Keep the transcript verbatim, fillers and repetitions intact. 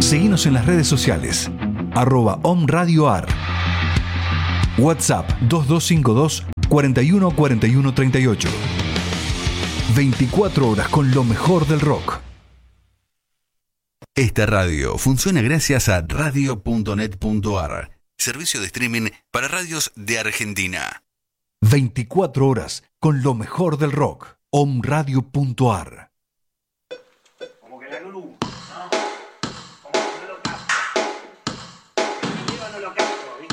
Seguinos en las redes sociales, arroba Om Radio Ar. WhatsApp dos dos cinco dos, cuatro uno cuatro uno tres ocho. veinticuatro horas con lo mejor del rock. Esta radio funciona gracias a radio punto net punto ar, servicio de streaming para radios de Argentina. veinticuatro horas con lo mejor del rock. Om Radio punto ar.